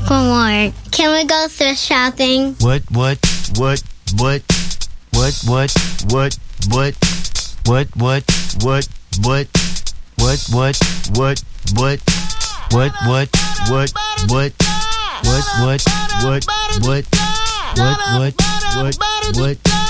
one more. Can we go thrift shopping? What? What?